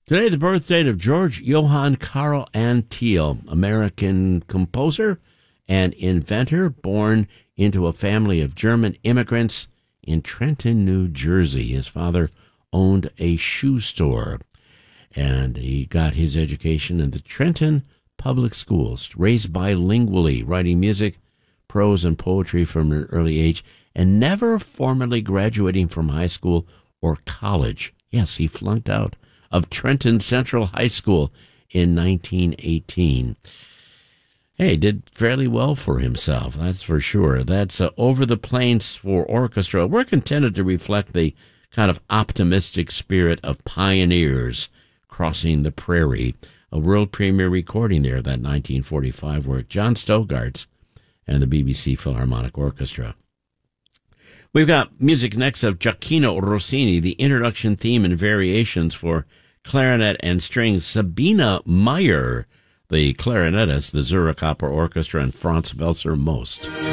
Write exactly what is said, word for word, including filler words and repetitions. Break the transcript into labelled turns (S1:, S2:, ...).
S1: Today, the birth date of George Johann Carl Antheil, American composer and inventor, born into a family of German immigrants in Trenton, New Jersey. His father owned a shoe store, and he got his education in the Trenton Public Schools, raised bilingually, writing music, prose, and poetry from an early age, and never formally graduating from high school or college. Yes, he flunked out of Trenton Central High School in nineteen eighteen. Hey, did fairly well for himself, that's for sure. That's uh, Over the Plains for Orchestra. We're contented to reflect the kind of optimistic spirit of pioneers crossing the prairie. A world premiere recording there, that nineteen forty-five work, John Stogart's and the B B C Philharmonic Orchestra. We've got music next of Gioacchino Rossini, the introduction theme and variations for clarinet and strings. Sabina Meyer, the clarinetist, the Zurich Opera Orchestra, and Franz Welser Most.